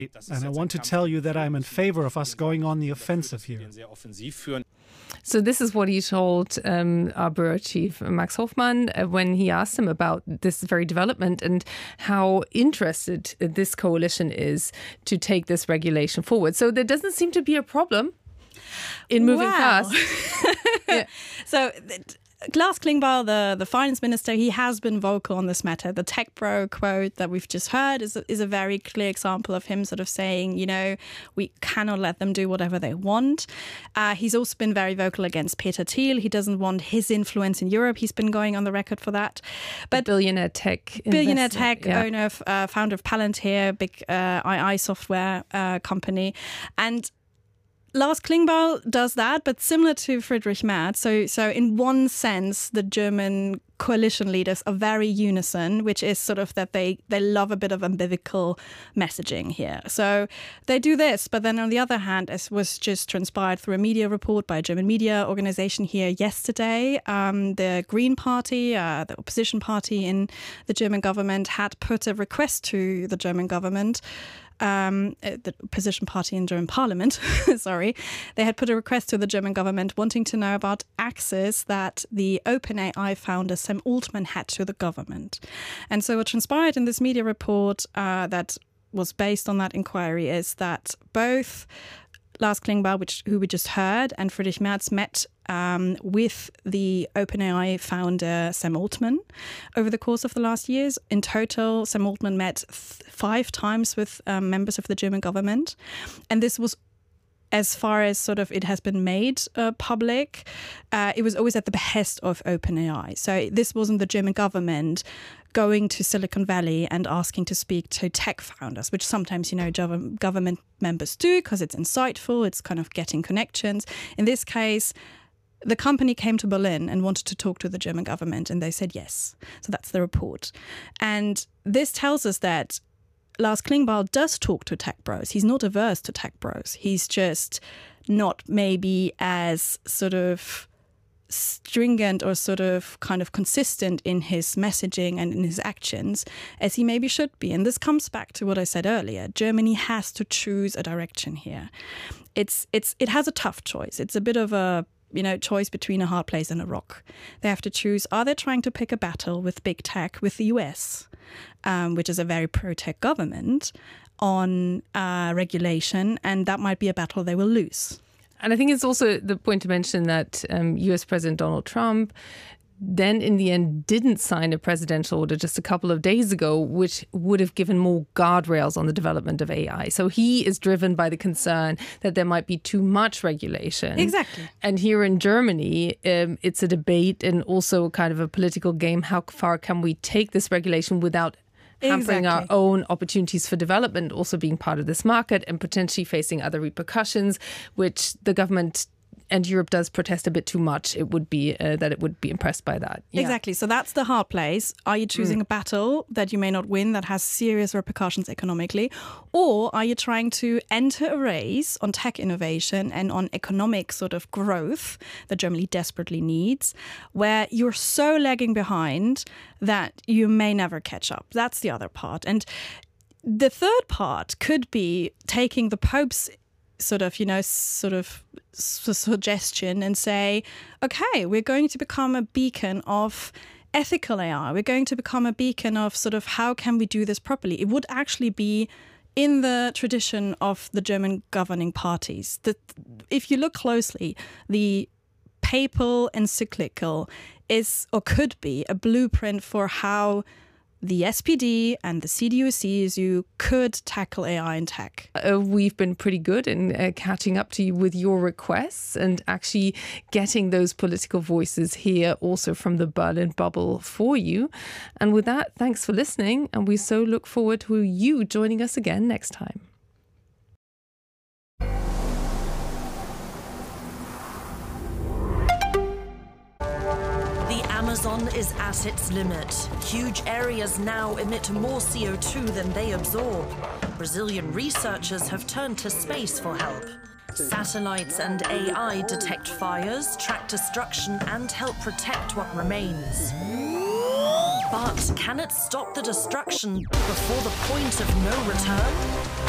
And I want to tell you that I'm in favor of us going on the offensive here. So this is what he told our bureau chief, Max Hoffmann, when he asked him about this very development and how interested this coalition is to take this regulation forward. So there doesn't seem to be a problem in moving fast. Yeah. So Lars Klingbeil, the finance minister, he has been vocal on this matter. The tech bro quote that we've just heard is a very clear example of him sort of saying, you know, we cannot let them do whatever they want. He's also been very vocal against Peter Thiel. He doesn't want his influence in Europe. He's been going on the record for that. But billionaire tech owner, founder of Palantir, big AI software company. And Lars Klingbeil does that, but similar to Friedrich Merz. So in one sense, the German coalition leaders are very unison, which is sort of that they love a bit of ambivalent messaging here. So they do this, but then on the other hand, as was just transpired through a media report by a German media organization here yesterday, the Green Party, the opposition party in the German government, had put a request to the German government, the opposition party in German parliament, sorry, they had put a request to the German government wanting to know about access that the OpenAI founder Sam Altman had to the government. And so what transpired in this media report that was based on that inquiry is that both Lars Klingbeil, who we just heard, and Friedrich Merz met with the OpenAI founder Sam Altman over the course of the last years. In total, Sam Altman met 5 times with members of the German government. And this was, as far as sort of it has been made public, it was always at the behest of OpenAI. So this wasn't the German government going to Silicon Valley and asking to speak to tech founders, which sometimes, you know, government members do because it's insightful, it's kind of getting connections. In this case, the company came to Berlin and wanted to talk to the German government, and they said yes. So that's the report. And this tells us that Lars Klingbeil does talk to tech bros. He's not averse to tech bros. He's just not maybe as sort of stringent or sort of kind of consistent in his messaging and in his actions as he maybe should be. And this comes back to what I said earlier. Germany has to choose a direction here. It has a tough choice. It's a bit of a choice between a hard place and a rock. They have to choose, are they trying to pick a battle with big tech, with the US, which is a very pro-tech government, on regulation, and that might be a battle they will lose. And I think it's also the point to mention that US President Donald Trump then in the end didn't sign a presidential order just a couple of days ago, which would have given more guardrails on the development of AI. So he is driven by the concern that there might be too much regulation. Exactly. And here in Germany, it's a debate and also kind of a political game. How far can we take this regulation without hampering our own opportunities for development, also being part of this market and potentially facing other repercussions, which the government and Europe does protest a bit too much. It would be that it would be impressed by that. Yeah. Exactly. So that's the hard place. Are you choosing a battle that you may not win that has serious repercussions economically? Or are you trying to enter a race on tech innovation and on economic sort of growth that Germany desperately needs, where you're so lagging behind that you may never catch up? That's the other part. And the third part could be taking the Pope's sort of suggestion and say, okay, we're going to become a beacon of ethical AI. We're going to become a beacon of sort of how can we do this properly? It would actually be in the tradition of the German governing parties. If you look closely, the papal encyclical is or could be a blueprint for how the SPD and the CDU-CSU could tackle AI in tech. We've been pretty good in catching up to you with your requests and actually getting those political voices here also from the Berlin bubble for you. And with that, thanks for listening. And we so look forward to you joining us again next time. Amazon is at its limit. Huge areas now emit more CO2 than they absorb. Brazilian researchers have turned to space for help. Satellites and AI detect fires, track destruction, and help protect what remains. But can it stop the destruction before the point of no return?